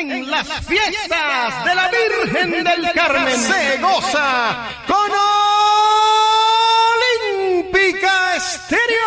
en las fiestas de la Virgen del Carmen se goza con Olímpica Estéreo.